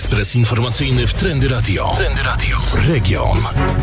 Ekspres informacyjny w Trendy Radio. Trendy Radio. Region.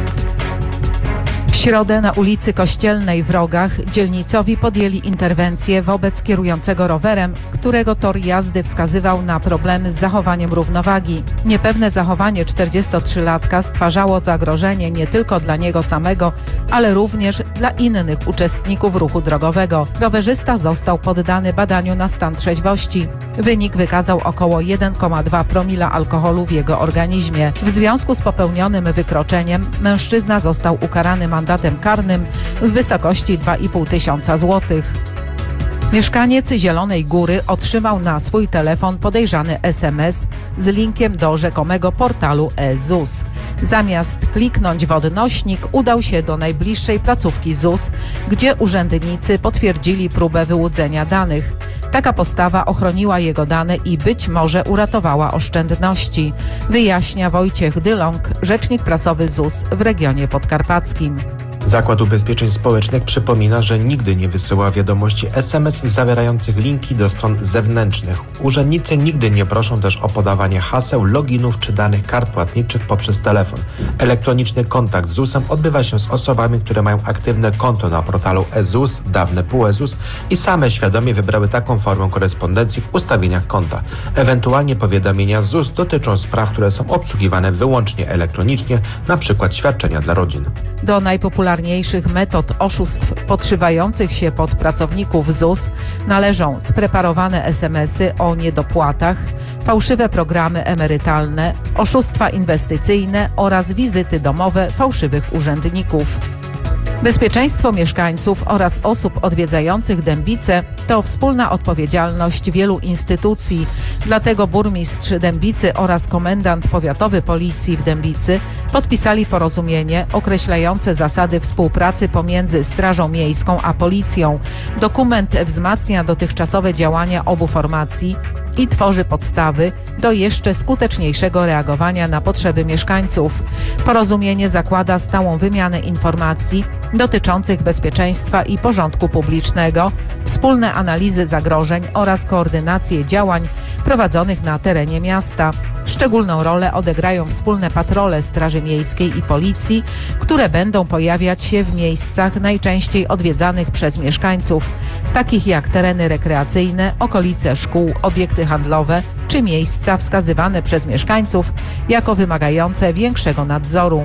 W środę na ulicy Kościelnej w Rogach dzielnicowi podjęli interwencję wobec kierującego rowerem, którego tor jazdy wskazywał na problemy z zachowaniem równowagi. Niepewne zachowanie 43-latka stwarzało zagrożenie nie tylko dla niego samego, ale również dla innych uczestników ruchu drogowego. Rowerzysta został poddany badaniu na stan trzeźwości. Wynik wykazał około 1,2 promila alkoholu w jego organizmie. W związku z popełnionym wykroczeniem mężczyzna został ukarany mandatem karnym w wysokości 2,5 tysiąca złotych. Mieszkaniec Zielonej Góry otrzymał na swój telefon podejrzany SMS z linkiem do rzekomego portalu e-ZUS. Zamiast kliknąć w odnośnik, udał się do najbliższej placówki ZUS, gdzie urzędnicy potwierdzili próbę wyłudzenia danych. Taka postawa ochroniła jego dane i być może uratowała oszczędności, wyjaśnia Wojciech Dylong, rzecznik prasowy ZUS w regionie podkarpackim. Zakład Ubezpieczeń Społecznych przypomina, że nigdy nie wysyła wiadomości SMS zawierających linki do stron zewnętrznych. Urzędnicy nigdy nie proszą też o podawanie haseł, loginów czy danych kart płatniczych poprzez telefon. Elektroniczny kontakt z ZUS-em odbywa się z osobami, które mają aktywne konto na portalu e-ZUS, dawne PUE-ZUS i same świadomie wybrały taką formę korespondencji w ustawieniach konta. Ewentualnie powiadomienia ZUS dotyczą spraw, które są obsługiwane wyłącznie elektronicznie, np. świadczenia dla rodzin. Do najpopularniejszych metod oszustw podszywających się pod pracowników ZUS należą spreparowane SMS-y o niedopłatach, fałszywe programy emerytalne, oszustwa inwestycyjne oraz wizyty domowe fałszywych urzędników. Bezpieczeństwo mieszkańców oraz osób odwiedzających Dębice to wspólna odpowiedzialność wielu instytucji. Dlatego burmistrz Dębicy oraz komendant powiatowy policji w Dębicy podpisali porozumienie określające zasady współpracy pomiędzy Strażą Miejską a Policją. Dokument wzmacnia dotychczasowe działania obu formacji i tworzy podstawy do jeszcze skuteczniejszego reagowania na potrzeby mieszkańców. Porozumienie zakłada stałą wymianę informacji dotyczących bezpieczeństwa i porządku publicznego, wspólne analizy zagrożeń oraz koordynację działań prowadzonych na terenie miasta. Szczególną rolę odegrają wspólne patrole Straży Miejskiej i Policji, które będą pojawiać się w miejscach najczęściej odwiedzanych przez mieszkańców, takich jak tereny rekreacyjne, okolice szkół, obiekty handlowe czy miejsca wskazywane przez mieszkańców jako wymagające większego nadzoru.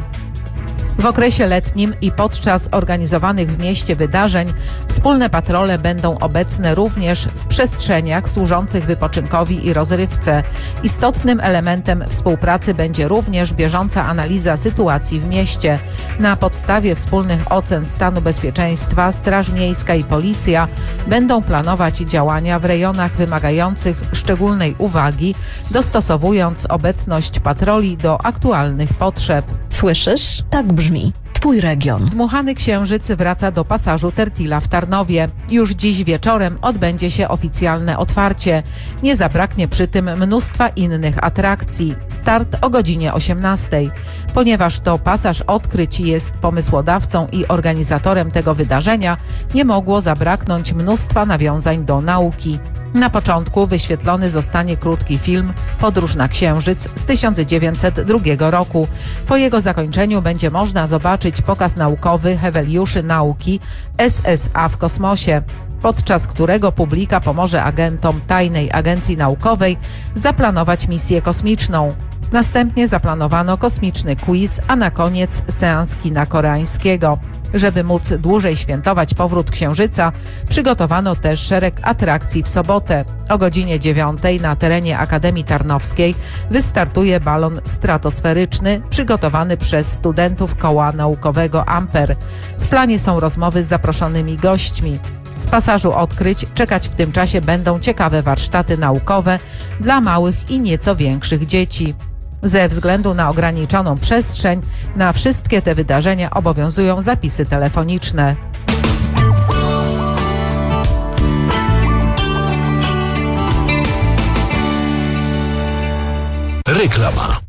W okresie letnim i podczas organizowanych w mieście wydarzeń wspólne patrole będą obecne również w przestrzeniach służących wypoczynkowi i rozrywce. Istotnym elementem współpracy będzie również bieżąca analiza sytuacji w mieście. Na podstawie wspólnych ocen stanu bezpieczeństwa Straż Miejska i Policja będą planować działania w rejonach wymagających szczególnej uwagi, dostosowując obecność patroli do aktualnych potrzeb. Słyszysz? Tak brzmi Twój region. Dmuchany Księżyc wraca do pasażu Tertila w Tarnowie. Już dziś wieczorem odbędzie się oficjalne otwarcie. Nie zabraknie przy tym mnóstwa innych atrakcji. Start o godzinie 18. Ponieważ to pasaż odkryć jest pomysłodawcą i organizatorem tego wydarzenia, nie mogło zabraknąć mnóstwa nawiązań do nauki. Na początku wyświetlony zostanie krótki film Podróż na Księżyc z 1902 roku. Po jego zakończeniu będzie można zobaczyć pokaz naukowy Heweliuszy Nauki SSA w kosmosie, podczas którego publika pomoże agentom Tajnej Agencji Naukowej zaplanować misję kosmiczną. Następnie zaplanowano kosmiczny quiz, a na koniec seans kina koreańskiego. Żeby móc dłużej świętować powrót Księżyca, przygotowano też szereg atrakcji w sobotę. O godzinie 9 na terenie Akademii Tarnowskiej wystartuje balon stratosferyczny przygotowany przez studentów Koła Naukowego Amper. W planie są rozmowy z zaproszonymi gośćmi. W pasażu odkryć czekać w tym czasie będą ciekawe warsztaty naukowe dla małych i nieco większych dzieci. Ze względu na ograniczoną przestrzeń, na wszystkie te wydarzenia obowiązują zapisy telefoniczne. Reklama.